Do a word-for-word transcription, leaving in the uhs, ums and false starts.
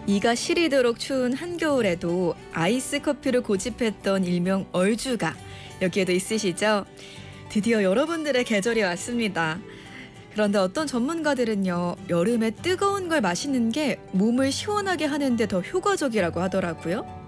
이가 시리도록 추운 한겨울에도 아이스 커피를 고집했던 일명 얼죽아, 여기에도 있으시죠? 드디어 여러분들의 계절이 왔습니다. 그런데 어떤 전문가들은요, 여름에 뜨거운 걸 마시는 게 몸을 시원하게 하는데 더 효과적이라고 하더라고요.